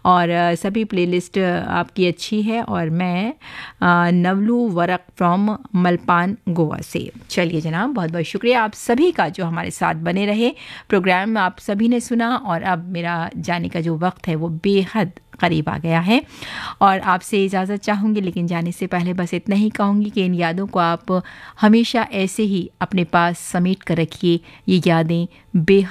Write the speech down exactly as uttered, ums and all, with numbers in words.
और uh, सभी playlist uh, आपकी अच्छी है। और मैं uh, नवलू वरक फ्रॉम मलपान गोवा से। चलिए जनाब, बहुत बहुत शुक्रिया आप सभी का जो हमारे साथ बने रहे। प्रोग्राम आप सभी ने सुना और अब मेरा जाने का जो वक्त है वो बेहद करीब आ गया है और आपसे इजाज़त चाहूँगी, लेकिन जाने से पहले बस इतना ही कहूँगी कि इन यादों को आप हमेशा ऐसे ही अपने पास समेट कर रखिए। ये यादें बेहद